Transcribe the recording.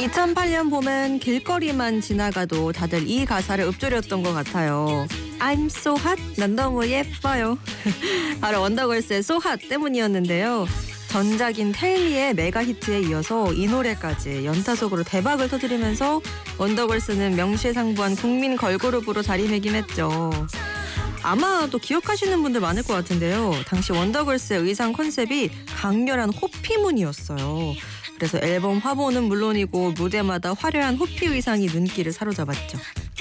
2008년 봄엔 길거리만 지나가도 다들 이 가사를 읊조렸던 것 같아요. I'm so hot, 난 너무 예뻐요. 바로 원더걸스의 So hot 때문이었는데요. 전작인 텔미의 메가 히트에 이어서 이 노래까지 연타석으로 대박을 터뜨리면서 원더걸스는 명실상부한 국민 걸그룹으로 자리매김했죠. 아마 또 기억하시는 분들 많을 것 같은데요. 당시 원더걸스의 의상 컨셉이 강렬한 호피무늬였어요. 그래서 앨범 화보는 물론이고 무대마다 화려한 호피 의상이 눈길을 사로잡았죠.